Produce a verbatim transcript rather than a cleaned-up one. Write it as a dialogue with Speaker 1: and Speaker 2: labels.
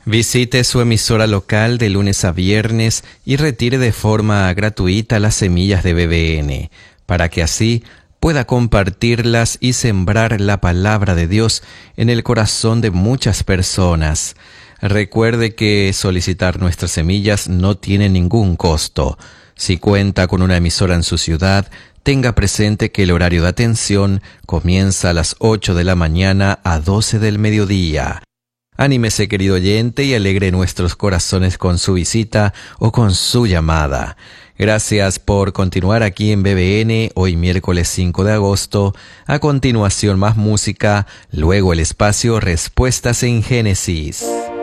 Speaker 1: Visite su emisora local de lunes a viernes y retire de forma gratuita las semillas de B B N, para que así pueda compartirlas y sembrar la palabra de Dios en el corazón de muchas personas. Recuerde que solicitar nuestras semillas no tiene ningún costo. Si cuenta con una emisora en su ciudad, tenga presente que el horario de atención comienza a las ocho de la mañana a doce del mediodía. Anímese, querido oyente, y alegre nuestros corazones con su visita o con su llamada. Gracias por continuar aquí en B B N, hoy miércoles cinco de agosto. A continuación, más música, luego el espacio Respuestas en Génesis.